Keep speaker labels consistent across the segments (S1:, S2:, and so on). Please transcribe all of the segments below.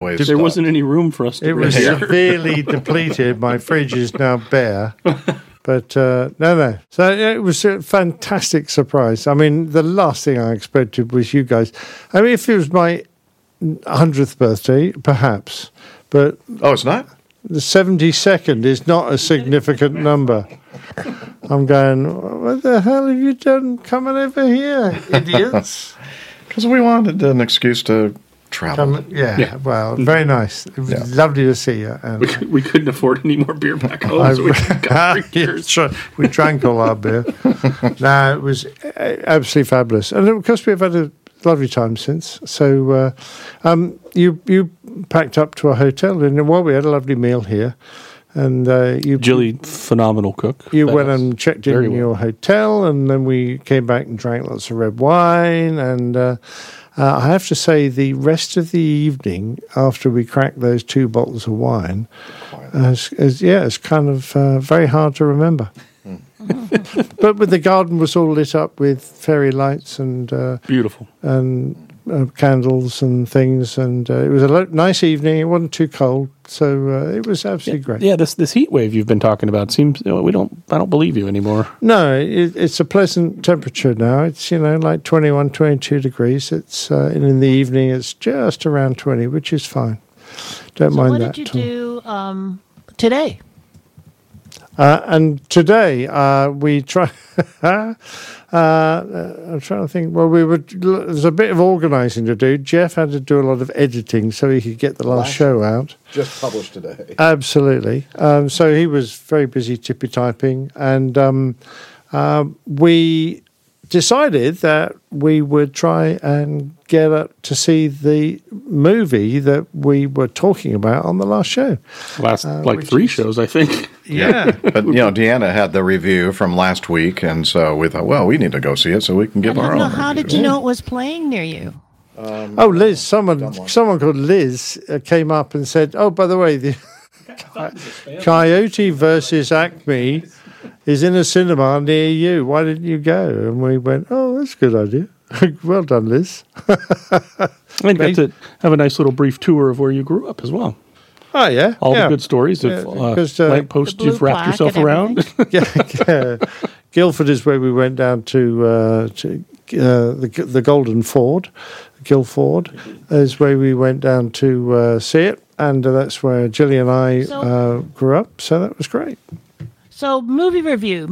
S1: halfway.
S2: There wasn't any room for us to
S3: It was
S2: breathe.
S3: severely depleted. My fridge is now bare. But no. So it was a fantastic surprise. I mean, the last thing I expected was you guys. I mean, if it was my 100th birthday, perhaps. But
S1: Oh, it's not?
S3: the 72nd is not a significant number. I'm going, what the hell have you done coming over here, idiots?
S1: Because we wanted an excuse to travel.
S3: Well, very nice. It was lovely to see you. And
S2: We couldn't afford any more beer back home, so we got free beers.
S3: we drank all our beer. No, it was absolutely fabulous. And of course, we've had a lovely time since. So you packed up to a hotel, and we had a lovely meal here. And
S2: Jilly, phenomenal cook.
S3: You
S2: That
S3: went
S2: was
S3: and checked
S2: very
S3: in
S2: well.
S3: your hotel, and then we came back and drank lots of red wine. And I have to say, the rest of the evening, after we cracked those 2 bottles of wine, it's kind of very hard to remember. But with the garden was all lit up with fairy lights and
S2: Beautiful.
S3: candles and things, and it was a nice evening. It wasn't too cold, so it was absolutely great.
S2: Yeah, this heat wave you've been talking about seems I don't believe you anymore.
S3: No, it's a pleasant temperature now. It's like 21, 22 degrees. It's in the evening. It's just around 20, which is fine. Don't mind
S4: what
S3: that.
S4: did you do today?
S3: And today we try. I'm trying to think. Well, there's a bit of organising to do. Jeff had to do a lot of editing so he could get the last show out.
S1: Just published today.
S3: Absolutely. So he was very busy tippy typing, and we decided that we would try and get up to see the movie that we were talking about on the last show.
S2: Last 3 shows, I think.
S3: Yeah.
S1: But, Deanna had the review from last week, and so we thought, well, we need to go see it so we can give our own
S4: How did you know it was playing near you?
S3: Liz, someone called Liz came up and said, oh, by the way, the Coyote versus Acme is in a cinema near you. Why didn't you go? And we went, oh, that's a good idea. Well done, Liz.
S2: And got to have a nice little brief tour of where you grew up as well.
S3: Oh, yeah.
S2: All the good stories of lampposts you've wrapped yourself around.
S3: Yeah. Guildford is where we went down to the Golden Ford. Guildford is where we went down to see it, and that's where Jilly and I grew up, so that was great.
S4: So, movie review.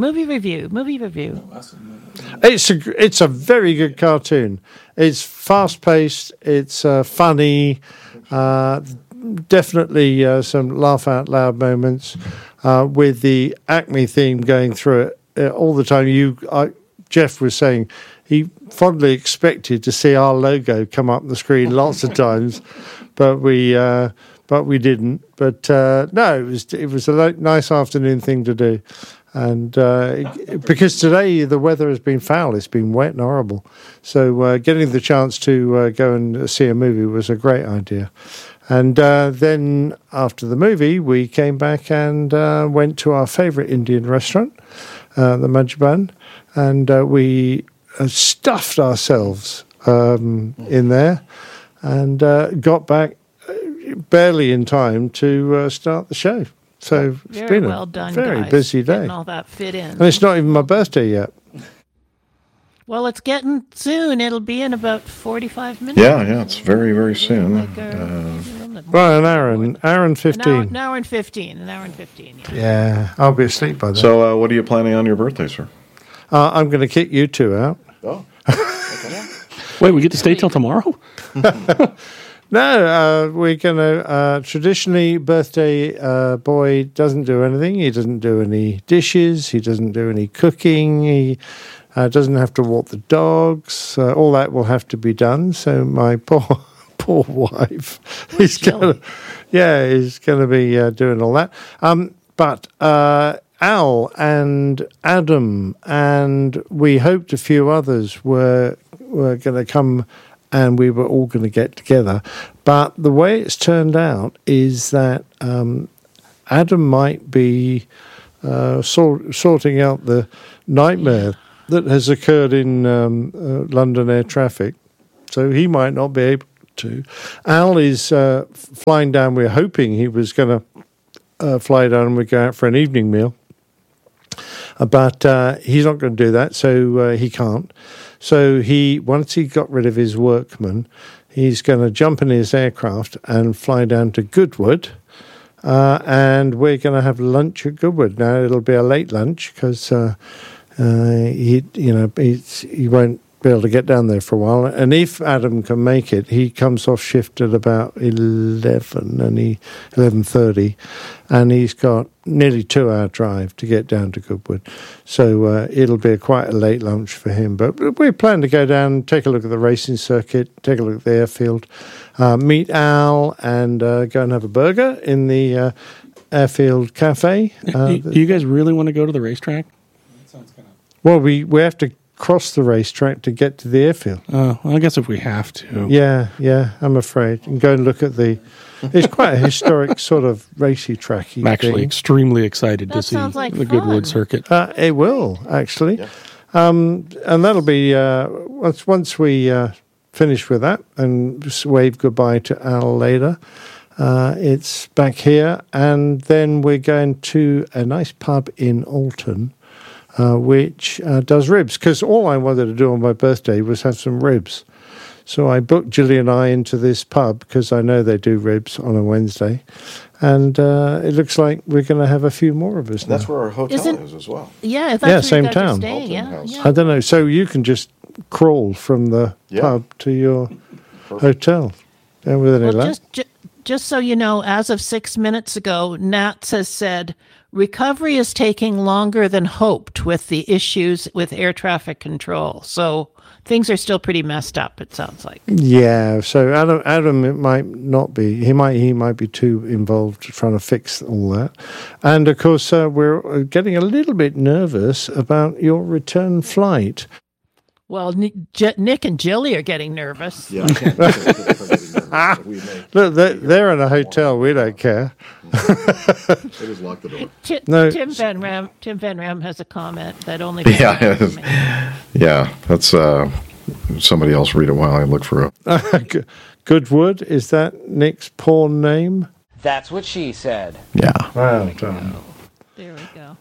S3: It's a very good cartoon. It's fast-paced, it's funny, definitely some laugh-out-loud moments with the Acme theme going through it all the time. Jeff was saying he fondly expected to see our logo come up the screen lots of times, but we didn't. But no, it was a nice afternoon thing to do, and because today the weather has been foul, it's been wet and horrible. So getting the chance to go and see a movie was a great idea. And then after the movie, we came back and went to our favourite Indian restaurant, the Majban, and we stuffed ourselves in there and got back barely in time to start the show. So it's
S4: Very
S3: been
S4: well
S3: a
S4: done,
S3: very
S4: guys,
S3: busy day.
S4: getting all that fit in.
S3: And it's not even my birthday yet.
S4: Well, it's getting soon. It'll be in about 45 minutes.
S1: Yeah, it's very, very soon.
S3: Well, an hour and 15.
S4: An hour and 15.
S3: Yeah, I'll be asleep by then.
S1: So what are you planning on your birthday, sir?
S3: I'm going to kick you two out.
S1: Oh.
S2: Wait, we get to stay till tomorrow?
S3: No, we're going to, traditionally, birthday boy doesn't do anything. He doesn't do any dishes. He doesn't do any cooking. He doesn't have to walk the dogs. All that will have to be done. So my poor wife is going to be doing all that. But Al and Adam and we hoped a few others were going to come, and we were all going to get together. But the way it's turned out is that Adam might be sorting out the nightmare that has occurred in London air traffic. So he might not be to. Al is flying down. We're hoping he was going to fly down and we go out for an evening meal. But he's not going to do that, so he can't. So once he got rid of his workman, he's going to jump in his aircraft and fly down to Goodwood, and we're going to have lunch at Goodwood. Now it'll be a late lunch because he won't be able to get down there for a while. And if Adam can make it, he comes off shift at about 11:30, and he's got nearly 2-hour drive to get down to Goodwood. So it'll be quite a late lunch for him. But we plan to go down, take a look at the racing circuit, take a look at the airfield, meet Al, and go and have a burger in the airfield cafe.
S2: Do you guys really want to go to the racetrack?
S3: Well, we have to cross the racetrack to get to the airfield.
S2: Well, I guess if we have to.
S3: Yeah, I'm afraid. And go and look at it's quite a historic sort of racy tracky
S2: I'm actually extremely excited to
S4: That
S2: see
S4: sounds like
S2: the Goodwood
S4: fun.
S2: circuit.
S3: It will, actually. Yeah. And that'll be, once we finish with that and just wave goodbye to Al later, it's back here. And then we're going to a nice pub in Alton, which does ribs, because all I wanted to do on my birthday was have some ribs. So I booked Gilly and I into this pub because I know they do ribs on a Wednesday, and it looks like we're going to have a few more of us now.
S1: That's where our hotel is as well.
S4: Yeah, that's
S3: same
S4: where you guys are
S3: town.
S4: staying,
S1: Alton
S4: yeah,
S1: House.
S4: yeah.
S3: I don't know. So you can just crawl from the
S1: Yeah.
S3: pub to your hotel. And with any
S4: Well,
S3: luck.
S4: just so you know, as of 6 minutes ago, Nats has said recovery is taking longer than hoped with the issues with air traffic control. So things are still pretty messed up, it sounds like.
S3: Yeah, so Adam, it might not be. He might be too involved trying to fix all that. And of course, we're getting a little bit nervous about your return flight.
S4: Well, Nick and Jilly are getting nervous.
S1: Yeah.
S3: Look, they're in a hotel. We don't care.
S1: They just lock the door.
S3: No.
S4: Tim Van Ram has a comment that only.
S1: Yeah, that's somebody else read it while I look for it.
S3: Goodwood, is that Nick's porn name?
S5: That's what she said.
S1: Yeah.
S3: Well done.
S4: There we go.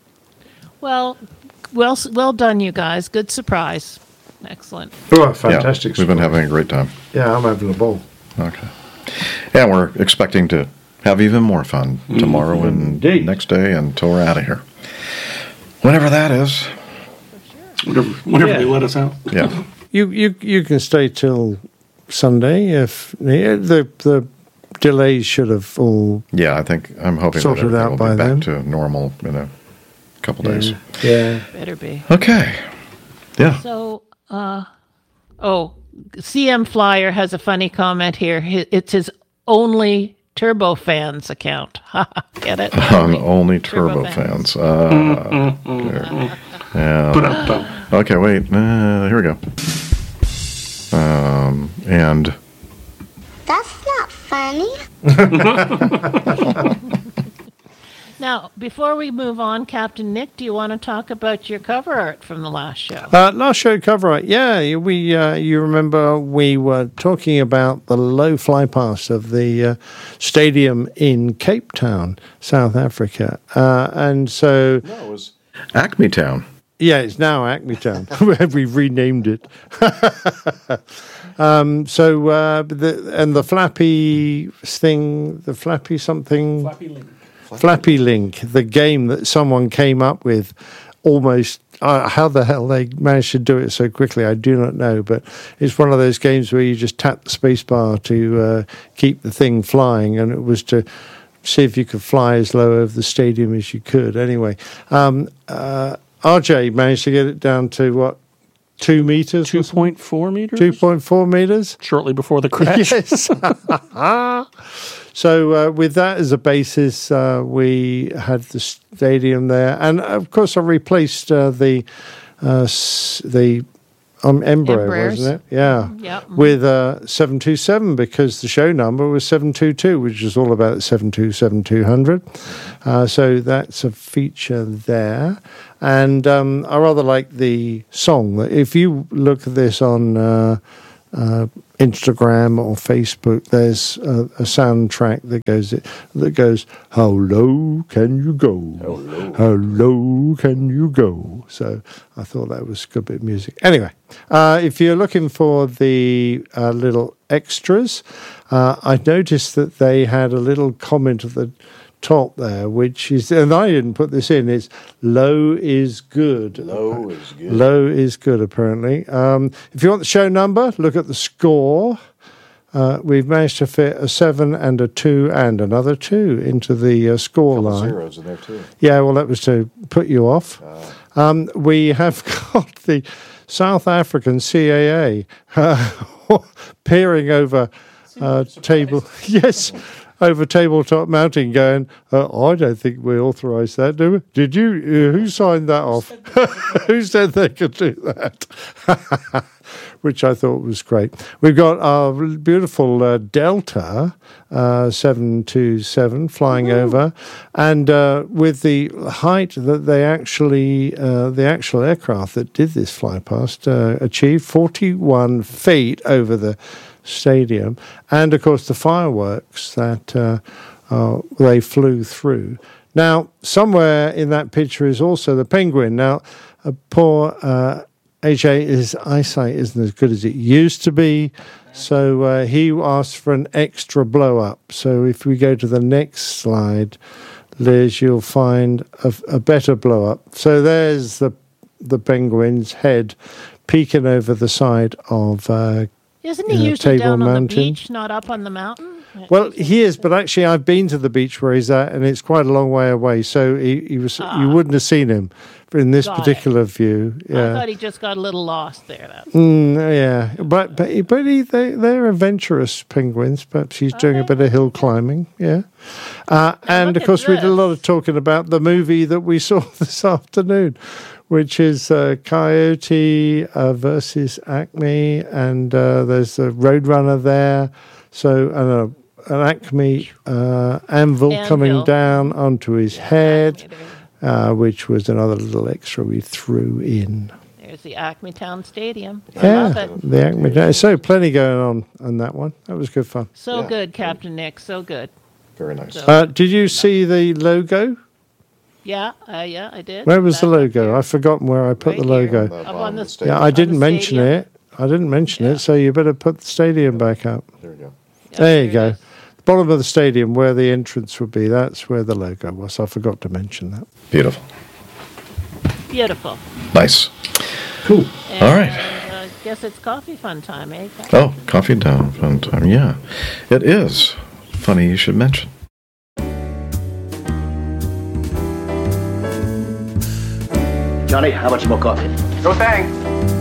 S4: Well done, you guys. Good surprise. Excellent.
S3: Oh, fantastic.
S1: Yeah, we've been having a great time.
S3: Yeah, I'm having a ball.
S1: Okay. And we're expecting to have even more fun tomorrow and
S3: Indeed.
S1: next day until we're out of here. Whenever that is.
S2: Whenever they let us out.
S1: Yeah.
S3: You can stay till Sunday if the delays should have all.
S1: Yeah, I'm hoping
S3: Sorted
S1: that
S3: out
S1: everything
S3: by
S1: will be
S3: then.
S1: back to normal in a couple days.
S3: Yeah.
S4: Better be.
S1: Okay. Yeah.
S4: So, CM Flyer has a funny comment here. It's his only turbofans account. Get it?
S1: Only turbofans. Yeah. Okay, wait. Here we go. And
S6: That's not funny.
S4: Now, before we move on, Captain Nick, do you want to talk about your cover art from the last show?
S3: Last show cover art. Yeah, you remember we were talking about the low fly pass of the stadium in Cape Town, South Africa, and so
S1: no, it was Acme Town.
S3: yeah, it's now Acme Town. We've renamed it. The Flappy thing, the Flappy something. Flappy Link, the game that someone came up with almost, how the hell they managed to do it so quickly, I do not know, but it's one of those games where you just tap the space bar to keep the thing flying, and it was to see if you could fly as low over the stadium as you could. Anyway, RJ managed to get it down to, what, 2 meters?
S2: 2.4 meters?
S3: 2.4 meters?
S2: Shortly before the crash.
S3: Yes. So with that as a basis, we had the stadium there, and of course I replaced the Embraer, wasn't it? Yeah,
S4: Yep.
S3: with 727 because the show number was 722, which is all about 727-200. So that's a feature there, and I rather like the song. If you look at this on Instagram or Facebook, there's a soundtrack that goes, "How low can you go? How low can you go?" So I thought that was a good bit of music. Anyway, if you're looking for the little extras, I noticed that they had a little comment at the top there, which is, and I didn't put this in, it's low is good.
S1: Low is good.
S3: Low is good, apparently. If you want the show number, look at the score. We've managed to fit a 7 and a 2 and another 2 into the score line.
S1: Zeros in there too.
S3: Yeah, well, that was to put you off. We have got the South African CAA peering over table. Yes. Over tabletop mounting, going, I don't think we authorised that, do we? Did you? Who signed that off? Who said they could do that? Which I thought was great. We've got our beautiful Delta 727 flying over, and with the height that they actually, the actual aircraft that did this fly past achieved 41 feet over the stadium, and of course the fireworks that they flew through. Now, somewhere in that picture is also the Penguin. Now, poor AJ, his eyesight isn't as good as it used to be, so he asked for an extra blow up. So if we go to the next slide, Liz, you'll find a better blow up. So there's the Penguin's head peeking over the side of
S4: Isn't he usually
S3: Table
S4: down on
S3: Mountain.
S4: the beach, not up on the mountain?
S3: Well, he is, but actually I've been to the beach where he's at, and it's quite a long way away, so he was. You wouldn't have seen him in this
S4: Got it.
S3: particular view.
S4: I
S3: Yeah,
S4: thought he just got a little lost there.
S3: yeah, but they're adventurous penguins. Perhaps he's doing a bit of hill climbing. Yeah, and
S4: look
S3: of
S4: at
S3: course we did a lot
S4: this.
S3: of talking about the movie that we saw this afternoon, which is Coyote versus Acme, and there's a Roadrunner there. So an Acme anvil coming down onto his head, which was another little extra we threw in.
S4: There's the Acme Town Stadium. I
S3: Yeah,
S4: love it.
S3: the Acme. So plenty going on that one. That was good fun.
S4: So good, Captain Nick. So good.
S1: Very nice.
S3: Did you see the logo?
S4: Yeah, I did.
S3: Where was the
S4: Back up
S3: logo?
S4: here.
S3: I've forgotten where I put
S4: Right
S3: the
S4: here.
S3: logo.
S4: Up on the
S3: Yeah, I
S4: on the
S3: didn't mention
S4: stadium.
S3: it. I didn't mention it, so you better put the stadium back up.
S1: There we go.
S4: Yeah,
S3: There you
S4: it
S3: go.
S4: is.
S3: The bottom of the stadium, where the entrance would be, that's where the logo was. I forgot to mention that.
S1: Beautiful.
S4: Beautiful.
S1: Nice.
S2: Cool.
S4: And,
S1: All right.
S4: I guess it's coffee fun time, eh?
S1: Oh, coffee down fun time. Yeah, it is. Funny you should mention.
S7: Johnny, how much more coffee?
S5: No thanks.